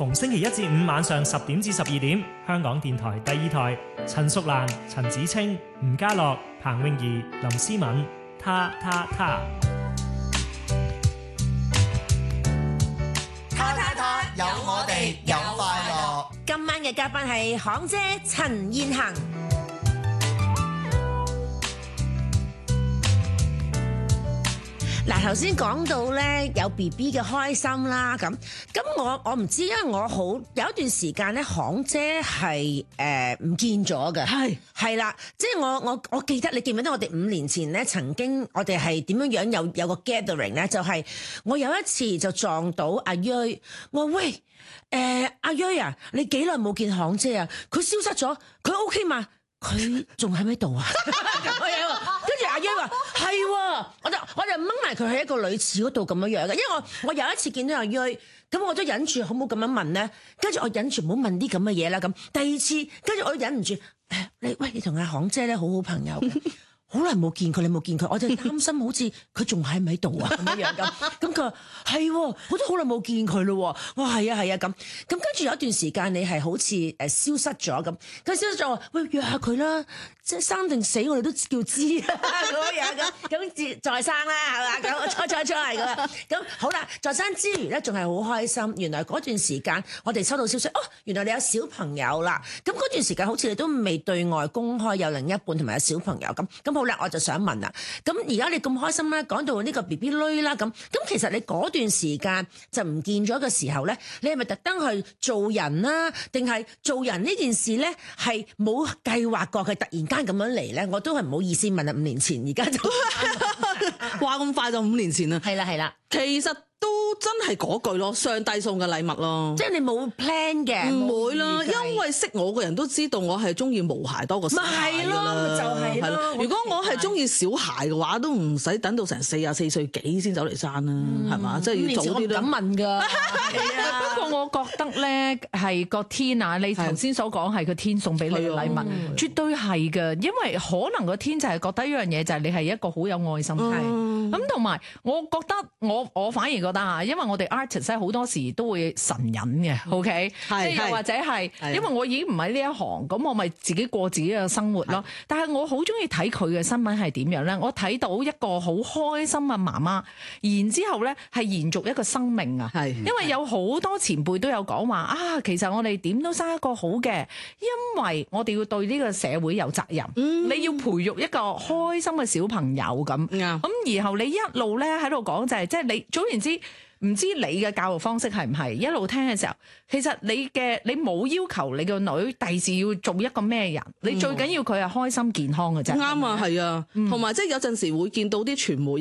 逢星期一至五晚上10點至12點，香港電台第2台，陳淑蘭、陳子清、吳家樂、彭詠儀、林思敏，他。 有我哋，有快樂。 今晚嘅嘉賓係行姐陳燕衡。嗱，頭先講到咧有 BB 嘅開心啦，咁我唔知，因為我好有一段時間咧，行姐係唔見咗嘅，係啦，即係我記得，你記唔記得我哋5年前咧曾經我哋係點樣有個 gathering 咧，就係我有一次就撞到阿瑞，我話喂阿瑞啊，你幾耐冇見行姐啊？佢消失咗，佢 OK 嘛？佢仲喺咪度啊？咁樣喎，跟住阿英話係喎，我就掹埋佢喺一個女廁嗰度咁樣樣嘅，因為我有一次見到阿英，咁我都忍住好唔好咁樣問咧，跟住我忍住唔好問啲咁嘅嘢啦。咁第二次，跟住我都忍唔住，你同阿行姐咧好好朋友嘅。好耐冇見佢，你冇見佢，我就擔心好似佢仲喺唔喺度啊咁樣樣咁佢話係，我都好耐冇見佢咯。我話係啊咁跟住有一段時間你係好似消失咗咁，佢消失咗，喂約下佢啦，即係生定死我哋都叫知啦咁樣咁再生啦係嘛咁初係咁好啦，再生之餘咧仲係好開心。原來嗰段時間我哋收到消息，原來你有小朋友啦。咁嗰段時間好似你都未對外公開有另一半同埋有小朋友咁好啦，我就想問啦，咁而家你咁開心啦，講到呢個 BB 女啦，咁其實你嗰段時間就唔見咗嘅時候咧，你係咪特登去做人啦？定係做人呢件事咧係冇計劃過，佢突然間咁樣嚟咧？我都係唔好意思問啦，5年前而家就話咁快就5年前啦， 係啦， 其實都真係嗰句咯，上帝送嘅禮物咯， 即係你冇 plan 嘅， 唔會啦，因為識我嘅人都知道我係中意毛孩多過小孩㗎啦， 就係咯。 如果我係中意小孩嘅話，都唔使等到成44歲幾先走嚟生啦，係嘛？即係要早啲啦。 咁問㗎， 不過我覺得咧係個天啊，你頭先所講係個天送俾你嘅禮物，絕對係嘅，因為可能個天就係覺得一樣嘢，就係你係一個好有愛心嘅，咁同埋我覺得我反而覺得嚇，因為我哋 artist 好多時都會神隱嘅，OK，即係又或者係因為我已經唔喺呢一行，咁我咪自己過自己嘅生活咯。但係我好中意睇佢嘅新聞係點樣咧？我睇到一個好開心嘅媽媽，然之後咧係延續一個生命啊！因為有好多前輩都有講話啊，其實我哋點都生一個好嘅，因為我哋要對呢個社會有責任。你要培育一個開心嘅小朋友咁，咁然後你一路咧喺度講就係即係你總言之。唔知你嘅教育方式係唔係一路聽嘅時候，其實你冇要求你個女第時要做一個咩人，你最緊要佢係開心健康嘅啫。 啱啊，係啊，同埋即係有陣時會見到啲傳媒